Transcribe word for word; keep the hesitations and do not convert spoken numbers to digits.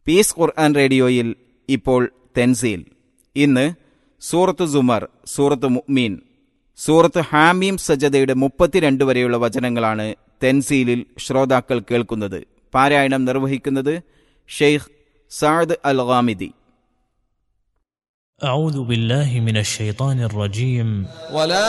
Piece ഖുർആൻ റേഡിയോയിൽ ഇപ്പോൾ തെൻസീൽ. ഇന്ന് സൂറത്ത് സുമർ, സൂറത്ത് മുഅ്മിൻ, സൂറത്ത് ഹാമീം സജദയുടെ മുപ്പത്തിരണ്ട് വരെയുള്ള വചനങ്ങളാണ് തെൻസീലിൽ ശ്രോതാക്കൾ കേൾക്കുന്നത്. പാരായണം നിർവഹിക്കുന്നത് ഷെയ്ഖ് സഅദ് അൽ ഗാമിദി. أعوذ بالله من الشيطان الرجيم.